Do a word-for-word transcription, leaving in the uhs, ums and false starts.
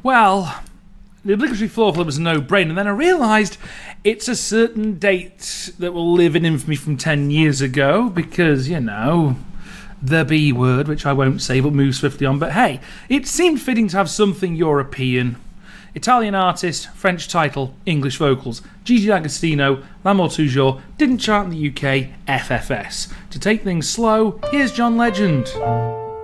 Well, the obligatory floor flip was a no-brainer, and then I realised it's a certain date that will live in infamy from ten years ago, because, you know, the B word, which I won't say, but move swiftly on. But hey, it seemed fitting to have something European. Italian artist, French title, English vocals. Gigi D'Agostino, L'amour toujours, didn't chart in the U K, F F S. To take things slow, here's John Legend.